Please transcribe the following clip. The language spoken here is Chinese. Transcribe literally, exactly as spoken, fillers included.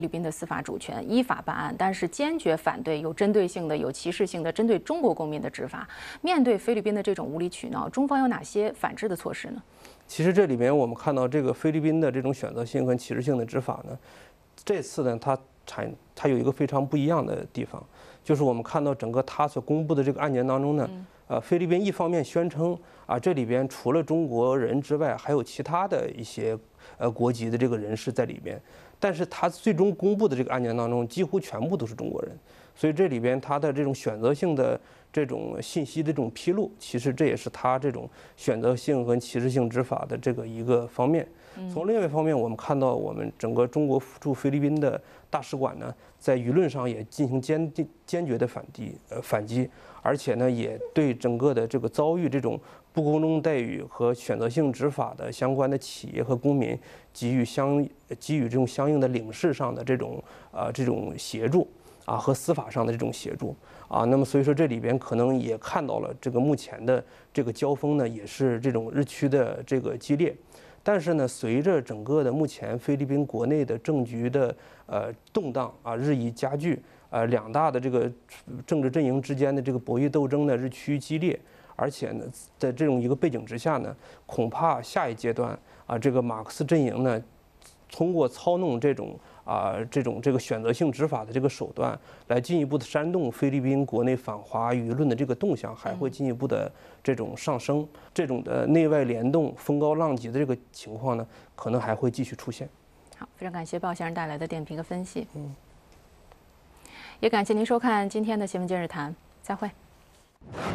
律宾的司法主权，依法办案，但是坚决反对有针对性的、有歧视性的针对中国公民的执法。面对菲律宾的这种无理取闹，中方有哪些反制的措施呢？ 其实这里面我们看到，这个菲律宾的这种选择性和歧视性的执法呢，这次呢，它产它有一个非常不一样的地方，就是我们看到整个它所公布的这个案件当中呢，呃，菲律宾一方面宣称啊，这里边除了中国人之外，还有其他的一些呃国籍的这个人士在里边。但是他最终公布的这个案件当中，几乎全部都是中国人，所以这里边他的这种选择性的这种信息的这种披露，其实这也是他这种选择性和歧视性执法的这个一个方面。从另外一方面，我们看到我们整个中国驻菲律宾的大使馆呢，在舆论上也进行坚定坚决的反击，呃反击，而且呢，也对整个的这个遭遇这种不公正待遇和选择性执法的相关的企业和公民给予相给予这种相应的领事上的这种啊、呃、这种协助啊和司法上的这种协助啊，那么所以说这里边可能也看到了这个目前的这个交锋呢，也是这种日趋的这个激烈。但是呢，随着整个的目前菲律宾国内的政局的呃动荡啊日益加剧，呃两大的这个政治阵营之间的这个博弈斗争呢日趋激烈，而且呢，在这种一个背景之下呢，恐怕下一阶段啊，这个马克思阵营呢，通过操弄这种啊这种这个选择性执法的这个手段，来进一步的煽动菲律宾国内反华舆论的这个动向，还会进一步的这种上升，这种的内外联动、风高浪急的这个情况呢，可能还会继续出现。 好，非常感谢鲍先生带来的点评和分析。嗯，也感谢您收看今天的新闻今日谈，再会。